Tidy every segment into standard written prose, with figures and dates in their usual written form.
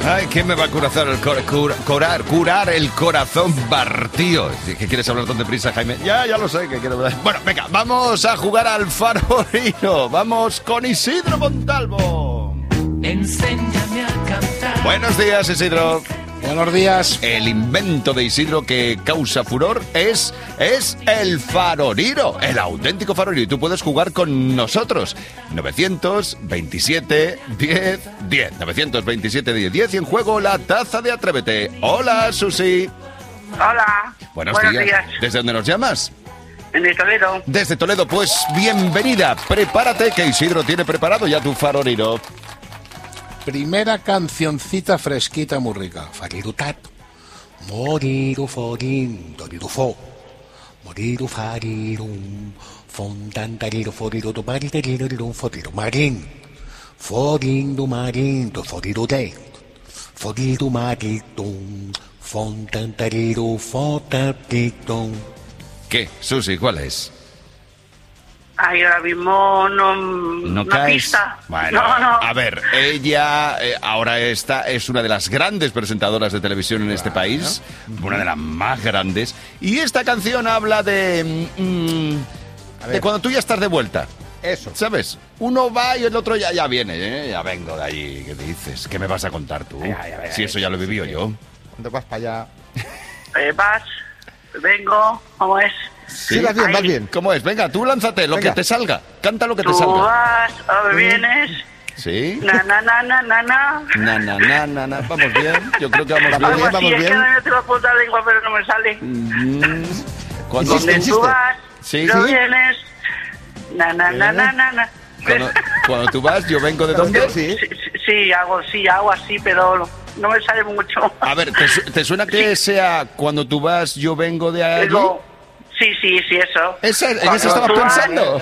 Ay, ¿quién me va a curar el corazón partido? ¿Qué quieres hablar tan deprisa, Jaime? Ya lo sé que quiero hablar. Bueno, venga, vamos a jugar al farolino. Vamos con Isidro Montalvo. Enséñame a cantar. Buenos días, Isidro. Buenos días. El invento de Isidro que causa furor es el farolino, el auténtico farolino. Y tú puedes jugar con nosotros. 927 10 10. 927 10 10. Y en juego la taza de Atrévete. Hola, Susi. Hola. Buenos días. ¿Desde dónde nos llamas? De Toledo. Desde Toledo, pues bienvenida. Prepárate que Isidro tiene preparado ya tu farolino. Primera cancioncita fresquita muy rica. Farirutat. Moriru forin, doriru fo. Moriru farirum. Fontantariru foriru du maritariru foriru marin. Forin du marin du foriru de. Foriru maritum. Fontantariru fotapitum. ¿Qué, Susi, cuál es? Ay, ahora mismo no caes. Pista. Bueno, no. A ver, ella ahora es una de las grandes presentadoras de televisión en este país, una de las más grandes, y esta canción habla de cuando tú ya estás de vuelta. Eso. ¿Sabes? Uno va y el otro ya viene, ¿eh? Ya vengo de allí. ¿Qué dices? ¿Qué me vas a contar tú? Si eso ya lo he vivido yo. ¿Dónde vas para allá? Vas, vengo, ¿cómo es? Sí, vas bien. ¿Cómo es? Venga, tú lánzate, lo Venga. que te salga. Canta lo que te Tú salga. vas, ahora vienes. ¿Sí? Na. Na. Vamos bien. Yo creo que vamos Algo bien. así, es que no me tengo puta lengua, pero no me sale. Cuando Donde tú vas, Sí. no vienes. Na. Cuando tú vas, yo vengo de dónde. Sí, hago así, pero no me sale mucho. A ver, ¿te suena que sea cuando tú vas, yo vengo de allí? Digo, sí, eso. ¿En eso Cuando estabas tú vas, pensando?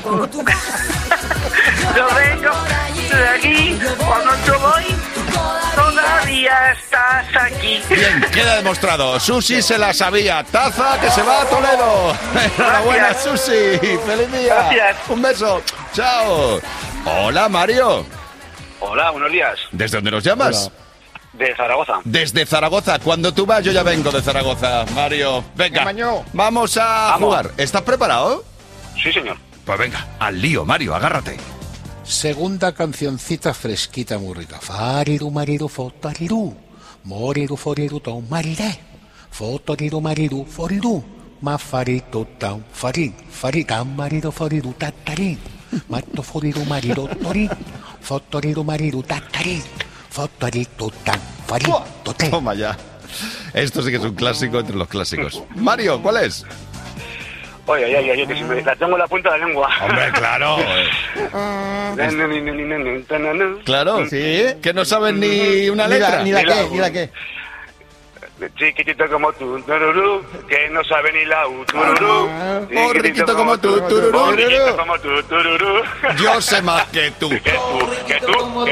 Yo vengo de aquí, cuando yo voy, todavía estás aquí. Bien, queda demostrado. Susi se la sabía. Taza que se va a Toledo. Enhorabuena, Gracias. Susi. ¡Feliz día! Gracias. Un beso. Chao. Hola, Mario. Hola, buenos días. ¿Desde dónde nos llamas? Hola. De Zaragoza. Desde Zaragoza. Cuando tú vas, yo ya vengo de Zaragoza, Mario. Venga, Maño. vamos a jugar. ¿Estás preparado? Sí, señor. Pues venga, al lío, Mario, agárrate. Segunda cancioncita fresquita muy rica. Fariru mariru fotariru. Moriru foriru ton marire. Fotoriru mariru foriru. Ma faritu tan farin. Faritan mariru foriru tatarin. Mato foriru mariru torin. Fotoriru mariru tatarin. Fotoritu tan farin. Tote. Toma ya. Esto sí que es un clásico entre los clásicos. Mario, ¿cuál es? Oye, que si me la tengo en la punta de la lengua. Hombre, claro. Claro. Sí. Que no saben ni una letra. Ni la qué. Chiquitito como tú, tururú, que no sabe ni la U, tururú. Riquito como tú, tururú. Riquito como tú, tururú. Yo sé más que tú. Que tú.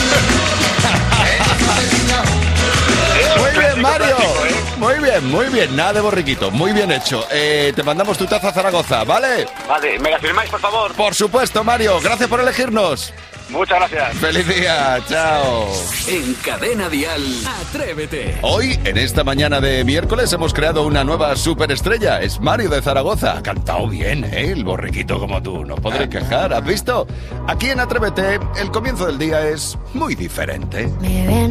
Muy bien, Mario. Clásico, Muy bien. Nada de borriquito. Muy bien hecho. Te mandamos tu taza a Zaragoza, ¿vale? Vale, ¿me la firmáis, por favor? Por supuesto, Mario. Gracias por elegirnos. Muchas gracias. Feliz día. Chao. En Cadena Dial, Atrévete. Hoy, en esta mañana de miércoles, hemos creado una nueva superestrella. Es Mario de Zaragoza. Ha cantado bien, ¿eh? El borriquito como tú. No podré quejar. ¿Has visto? Aquí en Atrévete, el comienzo del día es muy diferente. Me ven